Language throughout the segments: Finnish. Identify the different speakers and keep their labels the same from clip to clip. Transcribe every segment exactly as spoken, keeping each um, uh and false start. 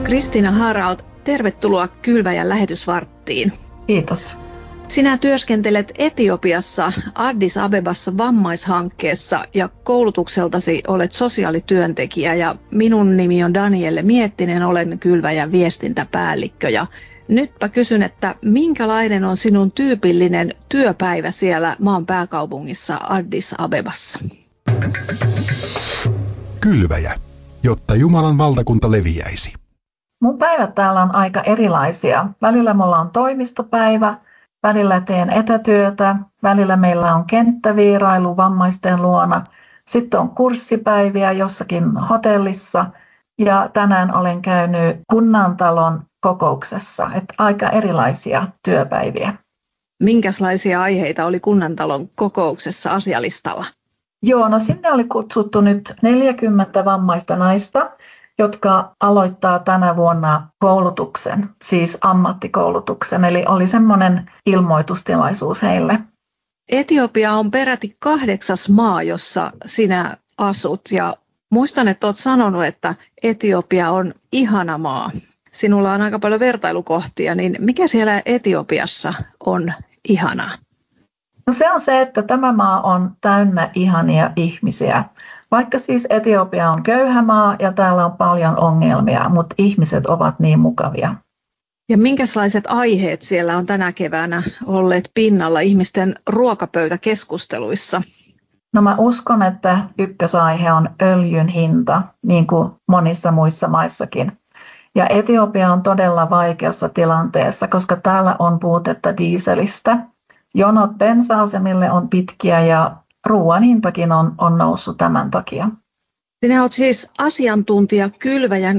Speaker 1: Kristiina Harald, tervetuloa Kylväjän lähetysvarttiin.
Speaker 2: Kiitos.
Speaker 1: Sinä työskentelet Etiopiassa Addis Abebassa vammaishankkeessa ja koulutukseltasi olet sosiaalityöntekijä ja minun nimi on Danielle Miettinen, olen Kylväjän viestintäpäällikkö. Ja nytpä kysyn, että minkälainen on sinun tyypillinen työpäivä siellä maan pääkaupungissa Addis Abebassa?
Speaker 3: Kylväjä, jotta Jumalan valtakunta leviäisi.
Speaker 2: Mun päivät täällä on aika erilaisia. Välillä mulla on toimistopäivä, välillä teen etätyötä, välillä meillä on kenttävierailu vammaisten luona, sitten on kurssipäiviä jossakin hotellissa ja tänään olen käynyt kunnantalon kokouksessa, että aika erilaisia työpäiviä.
Speaker 1: Minkälaisia aiheita oli kunnantalon kokouksessa asialistalla?
Speaker 2: Joo, no sinne oli kutsuttu nyt neljäkymmentä vammaista naista, jotka aloittaa tänä vuonna koulutuksen, siis ammattikoulutuksen, eli oli semmoinen ilmoitustilaisuus heille.
Speaker 1: Etiopia on peräti kahdeksas maa, jossa sinä asut, ja muistan, että olet sanonut, että Etiopia on ihana maa. Sinulla on aika paljon vertailukohtia, niin mikä siellä Etiopiassa on ihanaa?
Speaker 2: No se on se, että tämä maa on täynnä ihania ihmisiä. Vaikka siis Etiopia on köyhä maa ja täällä on paljon ongelmia, mutta ihmiset ovat niin mukavia.
Speaker 1: Ja minkälaiset aiheet siellä on tänä keväänä olleet pinnalla ihmisten ruokapöytäkeskusteluissa?
Speaker 2: No mä uskon, että ykkösaihe on öljyn hinta, niin kuin monissa muissa maissakin. Ja Etiopia on todella vaikeassa tilanteessa, koska täällä on puutetta dieselistä. Jonot bensa-asemille on pitkiä ja ruoan hintakin on, on noussut tämän takia.
Speaker 1: Sinä olet siis asiantuntija Kylväjän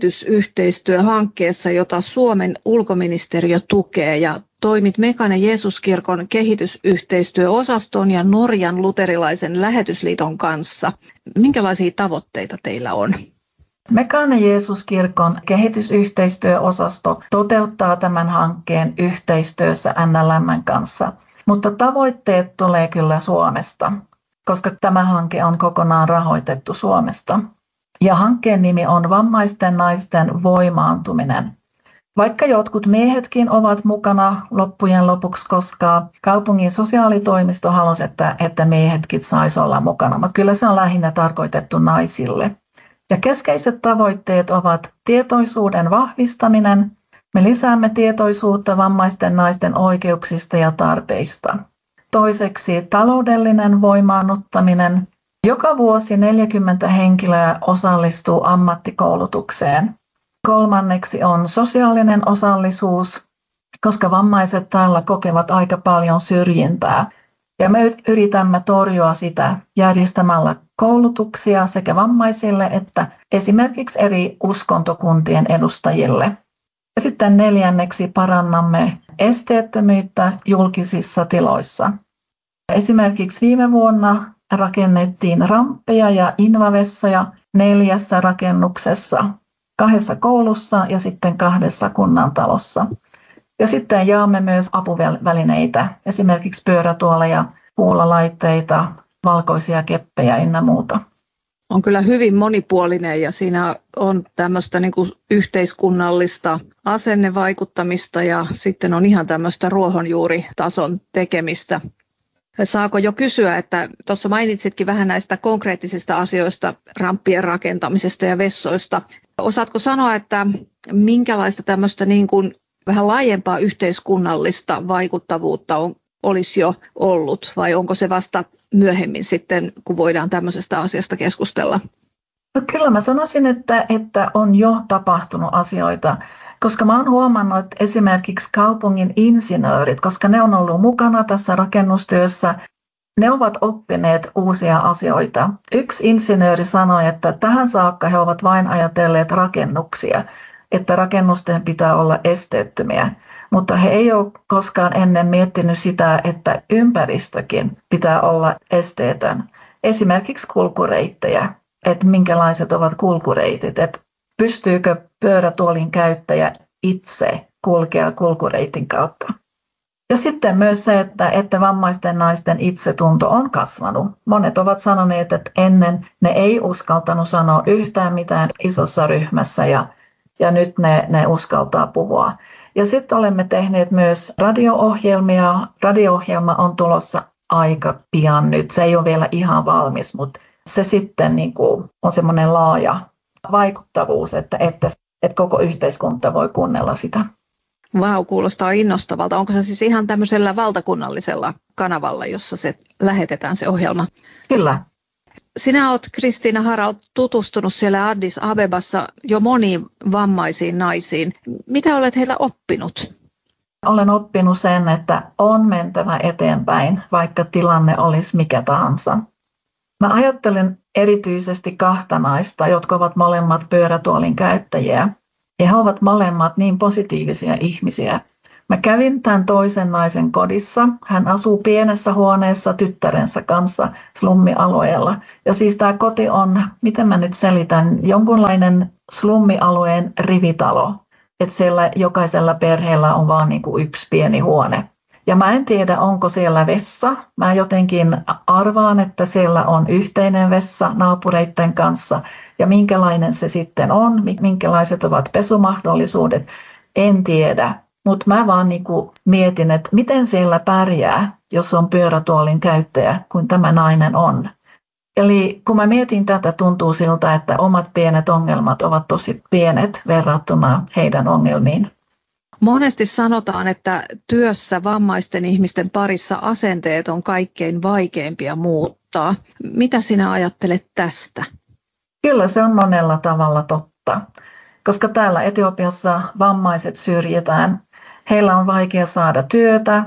Speaker 1: kehitysyhteistyöhankkeessa, jota Suomen ulkoministeriö tukee, ja toimit Mekaane Jeesuskirkon kehitysyhteistyöosaston ja Norjan luterilaisen lähetysliiton kanssa. Minkälaisia tavoitteita teillä on?
Speaker 2: Mekaane Jeesuskirkon kehitysyhteistyöosasto toteuttaa tämän hankkeen yhteistyössä N L M:n kanssa. Mutta tavoitteet tulee kyllä Suomesta, koska tämä hanke on kokonaan rahoitettu Suomesta. Ja hankkeen nimi on Vammaisten naisten voimaantuminen. Vaikka jotkut miehetkin ovat mukana loppujen lopuksi, koska kaupungin sosiaalitoimisto halusi, että, että miehetkin saisi olla mukana, mutta kyllä se on lähinnä tarkoitettu naisille. Ja keskeiset tavoitteet ovat tietoisuuden vahvistaminen. Me lisäämme tietoisuutta vammaisten naisten oikeuksista ja tarpeista. Toiseksi taloudellinen voimaannuttaminen. Joka vuosi neljäkymmentä henkilöä osallistuu ammattikoulutukseen. Kolmanneksi on sosiaalinen osallisuus, koska vammaiset täällä kokevat aika paljon syrjintää. Ja me yritämme torjua sitä järjestämällä koulutuksia sekä vammaisille että esimerkiksi eri uskontokuntien edustajille. Ja sitten neljänneksi parannamme esteettömyyttä julkisissa tiloissa. Esimerkiksi viime vuonna rakennettiin ramppeja ja invavessoja neljässä rakennuksessa, kahdessa koulussa ja sitten kahdessa kunnantalossa. Ja sitten jaamme myös apuvälineitä, esimerkiksi pyörätuoleja, kuulolaitteita, valkoisia keppejä ynnä muuta.
Speaker 1: On kyllä hyvin monipuolinen ja siinä on tämmöistä niin kuin yhteiskunnallista asennevaikuttamista ja sitten on ihan tämmöistä ruohonjuuritason tekemistä. Saako jo kysyä, että tuossa mainitsitkin vähän näistä konkreettisista asioista, ramppien rakentamisesta ja vessoista. Osaatko sanoa, että minkälaista tämmöistä niin kuin vähän laajempaa yhteiskunnallista vaikuttavuutta on, olisi jo ollut vai onko se vasta myöhemmin sitten, kun voidaan tämmöisestä asiasta keskustella?
Speaker 2: No kyllä mä sanoisin, että, että on jo tapahtunut asioita, koska mä oon huomannut, että esimerkiksi kaupungin insinöörit, koska ne on ollut mukana tässä rakennustyössä, ne ovat oppineet uusia asioita. Yksi insinööri sanoi, että tähän saakka he ovat vain ajatelleet rakennuksia, että rakennusten pitää olla esteettömiä. Mutta he ei ole koskaan ennen miettinyt sitä, että ympäristökin pitää olla esteetön. Esimerkiksi kulkureittejä, että minkälaiset ovat kulkureitit, että pystyykö pyörätuolin käyttäjä itse kulkea kulkureitin kautta. Ja sitten myös se, että, että vammaisten naisten itsetunto on kasvanut. Monet ovat sanoneet, että ennen ne ei uskaltanut sanoa yhtään mitään isossa ryhmässä ja ja nyt ne, ne uskaltaa puhua. Ja sitten olemme tehneet myös radio-ohjelmia. Radio-ohjelma on tulossa aika pian nyt. Se ei ole vielä ihan valmis, mutta se sitten niin kuin on semmoinen laaja vaikuttavuus, että, että, että koko yhteiskunta voi kuunnella sitä.
Speaker 1: Vau, kuulostaa innostavalta. Onko se siis ihan tämmöisellä valtakunnallisella kanavalla, jossa se lähetetään se ohjelma?
Speaker 2: Kyllä.
Speaker 1: Sinä olet, Kristiina Harald, tutustunut siellä Addis Abebassa jo moniin vammaisiin naisiin. Mitä olet heillä oppinut?
Speaker 2: Olen oppinut sen, että on mentävä eteenpäin, vaikka tilanne olisi mikä tahansa. Mä ajattelen erityisesti kahta naista, jotka ovat molemmat pyörätuolin käyttäjiä. Ja he ovat molemmat niin positiivisia ihmisiä. Mä kävin tämän toisen naisen kodissa. Hän asuu pienessä huoneessa tyttärensä kanssa slummialueella. Ja siis tämä koti on, miten mä nyt selitän, jonkunlainen slummialueen rivitalo. Että siellä jokaisella perheellä on vaan niin kuin yksi pieni huone. Ja mä en tiedä, onko siellä vessa. Mä jotenkin arvaan, että siellä on yhteinen vessa naapureiden kanssa. Ja minkälainen se sitten on, minkälaiset ovat pesumahdollisuudet, en tiedä. Mutta mä vaan niinku mietin, että miten siellä pärjää, jos on pyörätuolin käyttäjä, kuin tämä nainen on. Eli kun mä mietin tätä, tuntuu siltä, että omat pienet ongelmat ovat tosi pienet verrattuna heidän ongelmiin.
Speaker 1: Monesti sanotaan, että työssä vammaisten ihmisten parissa asenteet on kaikkein vaikeimpia muuttaa. Mitä sinä ajattelet tästä?
Speaker 2: Kyllä se on monella tavalla totta, koska täällä Etiopiassa vammaiset syrjitään. Heillä on vaikea saada työtä,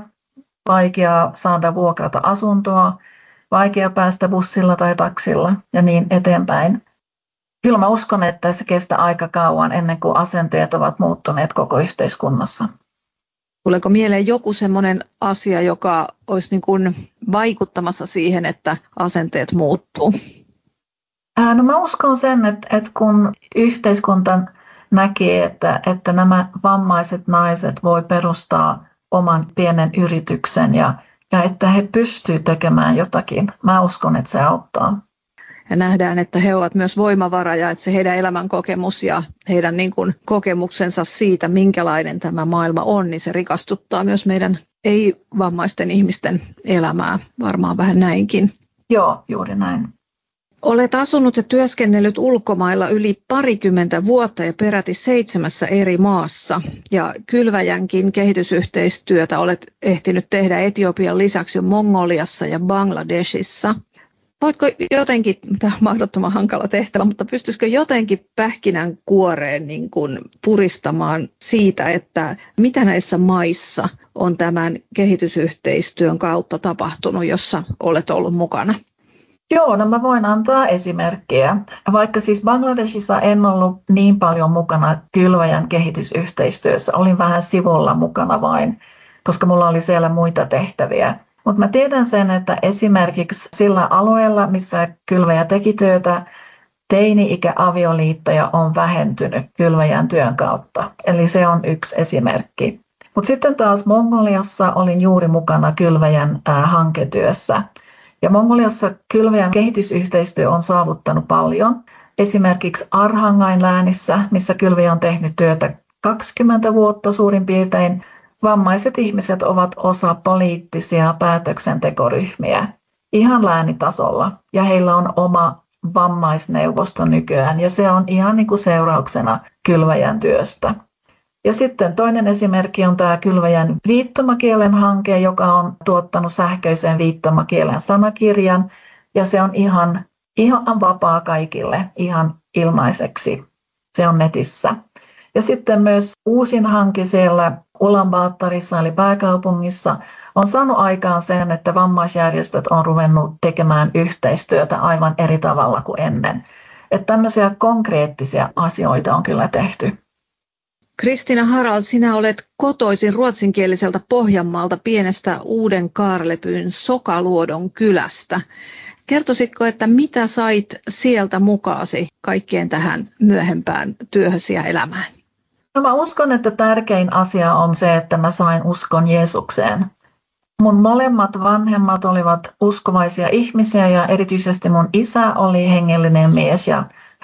Speaker 2: vaikea saada vuokrata asuntoa, vaikea päästä bussilla tai taksilla ja niin eteenpäin. Kyllä mä uskon, että se kestää aika kauan ennen kuin asenteet ovat muuttuneet koko yhteiskunnassa.
Speaker 1: Tuleeko mieleen joku semmoinen asia, joka olisi niin kuin vaikuttamassa siihen, että asenteet muuttuu?
Speaker 2: No mä uskon sen, että, että kun yhteiskunta näkee, että, että nämä vammaiset naiset voi perustaa oman pienen yrityksen ja, ja että he pystyvät tekemään jotakin, mä uskon, että se auttaa.
Speaker 1: Ja nähdään, että he ovat myös voimavara ja että se heidän elämän kokemus ja heidän niin kuin kokemuksensa siitä, minkälainen tämä maailma on, niin se rikastuttaa myös meidän ei-vammaisten ihmisten elämää, varmaan vähän näinkin.
Speaker 2: Joo, juuri näin.
Speaker 1: Olet asunut ja työskennellyt ulkomailla yli parikymmentä vuotta ja peräti seitsemässä eri maassa. Ja Kylväjänkin kehitysyhteistyötä olet ehtinyt tehdä Etiopian lisäksi jo Mongoliassa ja Bangladeshissa. Voitko jotenkin, tämä on mahdottoman hankala tehtävä, mutta pystyisikö jotenkin pähkinän kuoreen niin kuin puristamaan siitä, että mitä näissä maissa on tämän kehitysyhteistyön kautta tapahtunut, jossa olet ollut mukana?
Speaker 2: Joo, no mä voin antaa esimerkkejä. Vaikka siis Bangladeshissa en ollut niin paljon mukana Kylväjän kehitysyhteistyössä, olin vähän sivulla mukana vain, koska mulla oli siellä muita tehtäviä. Mutta mä tiedän sen, että esimerkiksi sillä alueella, missä Kylväjä teki työtä, teini-ikäavioliittoja on vähentynyt Kylväjän työn kautta. Eli se on yksi esimerkki. Mutta sitten taas Mongoliassa olin juuri mukana Kylväjän ää, hanketyössä. Ja Mongoliassa Kylväjän kehitysyhteistyö on saavuttanut paljon. Esimerkiksi Arhangain läänissä, missä Kylväjä on tehnyt työtä kaksikymmentä vuotta suurin piirtein, vammaiset ihmiset ovat osa poliittisia päätöksentekoryhmiä ihan läänitasolla. Ja heillä on oma vammaisneuvosto nykyään ja se on ihan niin kuin seurauksena Kylväjän työstä. Ja sitten toinen esimerkki on tämä Kylväjän viittomakielen hanke, joka on tuottanut sähköisen viittomakielen sanakirjan. Ja se on ihan, ihan vapaa kaikille, ihan ilmaiseksi. Se on netissä. Ja sitten myös uusin hanke siellä Ulaanbaatarissa eli pääkaupungissa on saanut aikaan sen, että vammaisjärjestöt on ruvennut tekemään yhteistyötä aivan eri tavalla kuin ennen. Että tämmöisiä konkreettisia asioita on kyllä tehty.
Speaker 1: Kristiina Harald, sinä olet kotoisin ruotsinkieliseltä Pohjanmaalta pienestä Uuden Kaarlepyn Sokaluodon kylästä. Kertoisitko, että mitä sait sieltä mukaasi kaikkeen tähän myöhempään työhösi ja elämään?
Speaker 2: No mä uskon, että tärkein asia on se, että mä sain uskon Jeesukseen. Mun molemmat vanhemmat olivat uskovaisia ihmisiä ja erityisesti mun isä oli hengellinen mies ja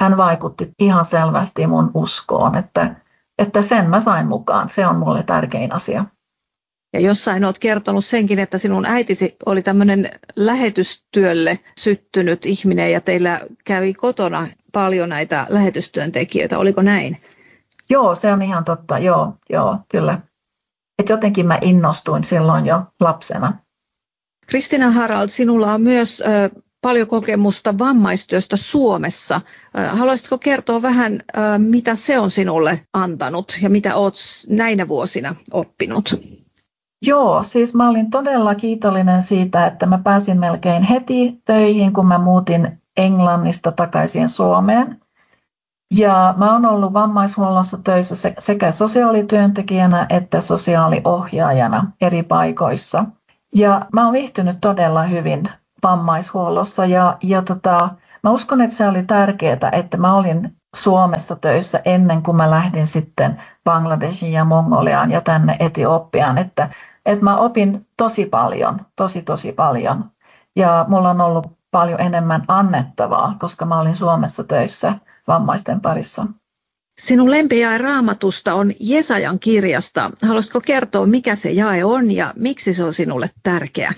Speaker 2: hän vaikutti ihan selvästi mun uskoon, että, että sen mä sain mukaan. Se on mulle tärkein asia.
Speaker 1: Ja jossain olet kertonut senkin, että sinun äitisi oli tämmöinen lähetystyölle syttynyt ihminen ja teillä kävi kotona paljon näitä lähetystyöntekijöitä. Oliko näin?
Speaker 2: Joo, se on ihan totta. Joo, joo kyllä. Et jotenkin mä innostuin silloin jo lapsena.
Speaker 1: Kristina Harald, sinulla on myös ö, paljon kokemusta vammaistyöstä Suomessa. Ö, haluaisitko kertoa vähän, ö, mitä se on sinulle antanut ja mitä olet näinä vuosina oppinut?
Speaker 2: Joo, siis mä olin todella kiitollinen siitä, että mä pääsin melkein heti töihin, kun mä muutin Englannista takaisin Suomeen. Ja mä oon ollut vammaishuollossa töissä sekä sosiaalityöntekijänä että sosiaaliohjaajana eri paikoissa. Ja mä oon viihtynyt todella hyvin vammaishuollossa ja, ja tota, mä uskon, että se oli tärkeää, että mä olin Suomessa töissä ennen kuin mä lähdin sitten Bangladeshiin ja Mongoliaan ja tänne Etiopiaan, että, että mä opin tosi paljon, tosi tosi paljon. Ja mulla on ollut paljon enemmän annettavaa, koska mä olin Suomessa töissä vammaisten parissa.
Speaker 1: Sinun lempijae Raamatusta on Jesajan kirjasta. Haluaisitko kertoa, mikä se jae on ja miksi se on sinulle tärkeä?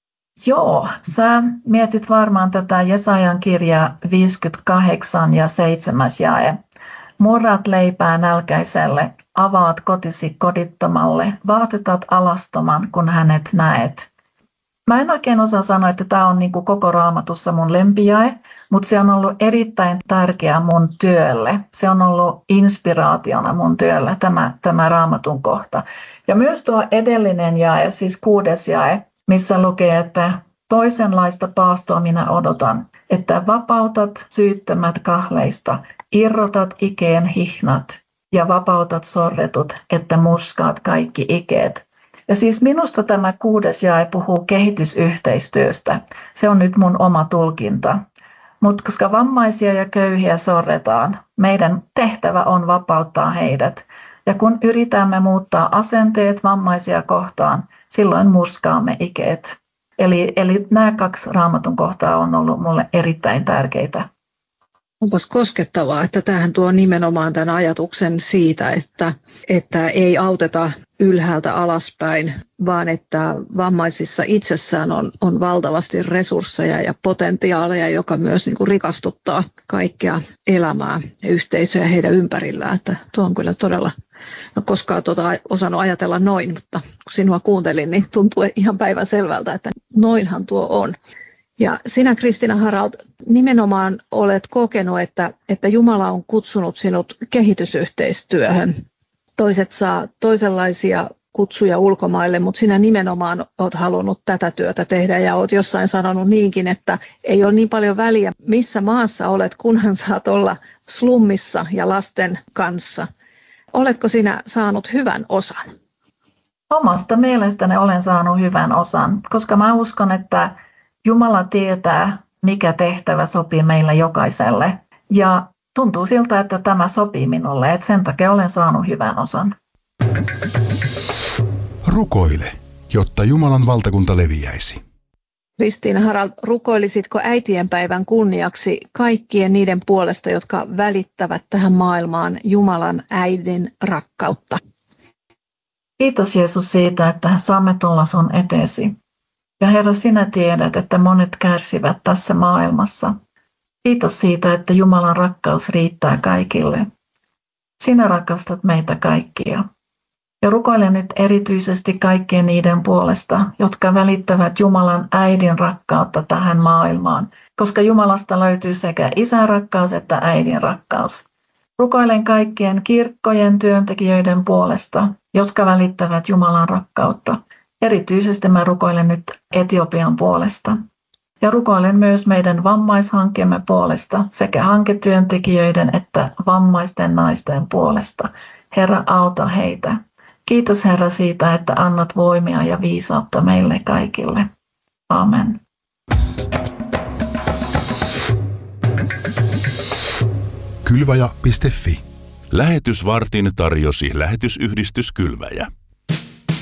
Speaker 2: Joo, sä mietit varmaan tätä Jesajan kirjaa viisikymmentäkahdeksan ja seitsemäs jae. Murrat leipää nälkäiselle, avaat kotisi kodittomalle, vaatetat alastoman, kun hänet näet. Mä en oikein osaa sanoa, että tämä on niin kuin koko Raamatussa mun lempijae, mutta se on ollut erittäin tärkeä mun työlle. Se on ollut inspiraationa mun työlle, tämä, tämä Raamatun kohta. Ja myös tuo edellinen jae, siis kuudes jae, missä lukee, että toisenlaista paastoa minä odotan, että vapautat syyttömät kahleista, irrotat ikeen hihnat ja vapautat sorretut, että murskaat kaikki ikeet. Ja siis minusta tämä kuudes jae puhuu kehitysyhteistyöstä. Se on nyt mun oma tulkinta. Mutta koska vammaisia ja köyhiä sorretaan, meidän tehtävä on vapauttaa heidät. Ja kun yritämme muuttaa asenteet vammaisia kohtaan, silloin murskaamme ikeet. Eli, eli nämä kaksi Raamatun kohtaa on ollut mulle erittäin tärkeitä.
Speaker 1: Onpas koskettavaa, että tämähän tuo nimenomaan tämän ajatuksen siitä, että, että ei auteta ylhäältä alaspäin, vaan että vammaisissa itsessään on, on valtavasti resursseja ja potentiaalia, joka myös niin kuin rikastuttaa kaikkea elämää ja yhteisöä heidän ympärillään. Että tuo on kyllä todella, no koskaan tuota osannut ajatella noin, mutta kun sinua kuuntelin, niin tuntuu ihan päivänselvältä, että noinhan tuo on. Ja sinä, Kristina Harald, nimenomaan olet kokenut, että, että Jumala on kutsunut sinut kehitysyhteistyöhön. Toiset saa toisenlaisia kutsuja ulkomaille, mutta sinä nimenomaan olet halunnut tätä työtä tehdä ja olet jossain sanonut niinkin, että ei ole niin paljon väliä, missä maassa olet, kunhan saat olla slummissa ja lasten kanssa. Oletko sinä saanut hyvän osan?
Speaker 2: Omasta mielestäni olen saanut hyvän osan, koska mä uskon, että Jumala tietää, mikä tehtävä sopii meille jokaiselle. Ja tuntuu siltä, että tämä sopii minulle, että sen takia olen saanut hyvän osan.
Speaker 3: Rukoile, jotta Jumalan valtakunta leviäisi.
Speaker 1: Kristiina Harald, rukoilisitko äitienpäivän kunniaksi kaikkien niiden puolesta, jotka välittävät tähän maailmaan Jumalan äidin rakkautta?
Speaker 2: Kiitos Jeesus siitä, että saamme tulla sun eteesi. Ja Herra, sinä tiedät, että monet kärsivät tässä maailmassa. Kiitos siitä, että Jumalan rakkaus riittää kaikille. Sinä rakastat meitä kaikkia. Ja rukoilen nyt erityisesti kaikkien niiden puolesta, jotka välittävät Jumalan äidin rakkautta tähän maailmaan, koska Jumalasta löytyy sekä isän rakkaus että äidin rakkaus. Rukoilen kaikkien kirkkojen työntekijöiden puolesta, jotka välittävät Jumalan rakkautta. Erityisesti mä rukoilen nyt Etiopian puolesta. Ja rukoilen myös meidän vammaishankkeemme puolesta sekä hanketyöntekijöiden että vammaisten naisten puolesta. Herra, auta heitä. Kiitos Herra siitä, että annat voimia ja viisautta meille kaikille. Amen.
Speaker 3: Kylväjä piste fi.
Speaker 4: Lähetysvartin tarjosi lähetysyhdistys Kylväjä.